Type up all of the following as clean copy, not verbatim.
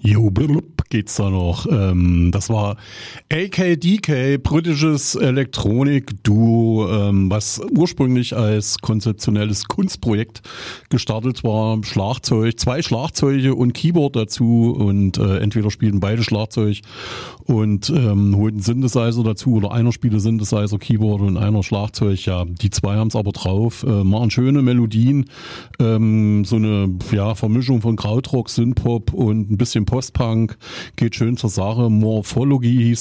Jo, geht's da noch. Das war AKDK, britisches Elektronik-Duo, was ursprünglich als konzeptionelles Kunstprojekt gestartet war. Schlagzeug, 2 Schlagzeuge und Keyboard dazu und entweder spielen beide Schlagzeug und holten Synthesizer dazu oder einer spielt Synthesizer, Keyboard und einer Schlagzeug. Ja, die 2 haben es aber drauf, machen schöne Melodien, so eine Vermischung von Krautrock, Synthpop und ein bisschen Post-Punk, geht schön zur Sache. Morphology hieß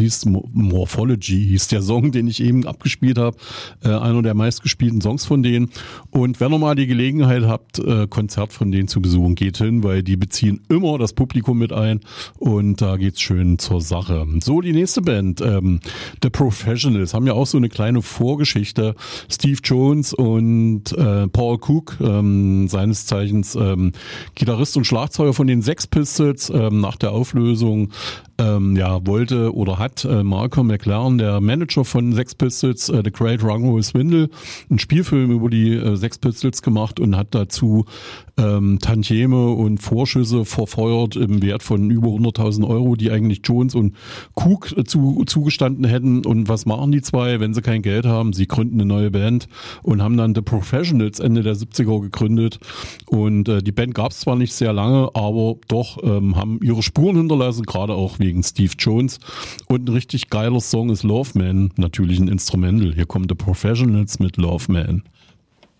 der Song, den ich eben abgespielt habe, einer der meistgespielten Songs von denen. Und wenn ihr mal die Gelegenheit habt, Konzert von denen zu besuchen, geht hin, weil die beziehen immer das Publikum mit ein und da geht's schön zur Sache. So, die nächste Band, The Professionals, haben ja auch so eine kleine Vorgeschichte. Steve Jones und Paul Cook, seines Zeichens Gitarrist und Schlagzeuger von den Sex Pistols, nach der Auflösung wollte oder hat Malcolm McLaren, der Manager von Sex Pistols, The Great Rock'n'Roll Swindle, einen Spielfilm über die Sex Pistols gemacht und hat dazu Tantieme und Vorschüsse verfeuert im Wert von über 100.000 Euro, die eigentlich Jones und Cook zugestanden hätten. Und was machen die 2, wenn sie kein Geld haben? Sie gründen eine neue Band und haben dann The Professionals Ende der 70er gegründet. Und die Band gab es zwar nicht sehr lange, aber doch haben ihre Spuren hinterlassen, gerade auch wegen Steve Jones. Und ein richtig geiler Song ist Love Man, natürlich ein Instrumental. Hier kommt The Professionals mit Love Man.